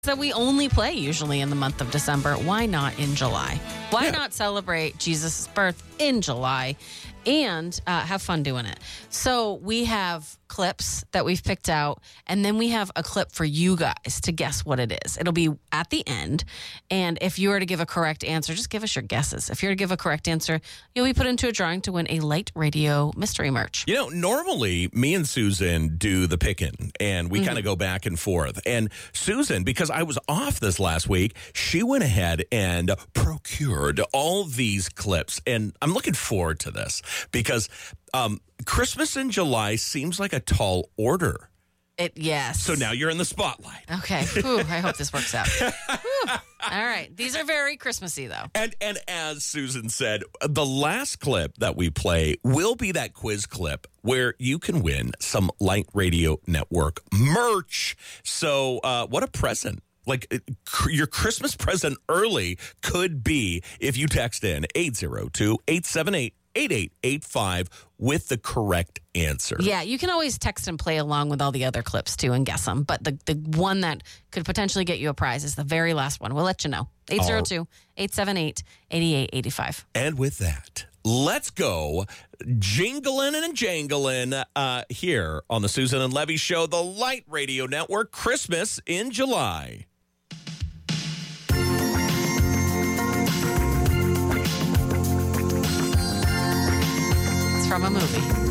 that we only play usually in the month of December. Why not in July? Why not celebrate Jesus' birth in July and have fun doing it? So we have clips that we've picked out, and then we have a clip for you guys to guess what it is. It'll be at the end, and if you were to give a correct answer, just give us your guesses. If you're to give a correct answer, you'll be put into a drawing to win a Light Radio mystery merch. You know, normally me and Susan do the picking, and we kind of go back and forth. And Susan, because I was off this last week, she went ahead and procured all these clips, and I'm looking forward to this because Christmas in July seems like a tall order. Yes. So now you're in the spotlight. Okay. Whew, I hope this works out. Whew. All right. These are very Christmassy, though. And as Susan said, the last clip that we play will be that quiz clip where you can win some Light Radio Network merch. So what a present. Like your Christmas present early could be if you text in 802-878-8885 with the correct answer. Yeah, you can always text and play along with all the other clips too and guess them. But the one that could potentially get you a prize is the very last one. We'll let you know. 802-878-8885. And with that, let's go jingling and jangling here on the Susan and Levy Show, the Light Radio Network, Christmas in July. It's from a movie.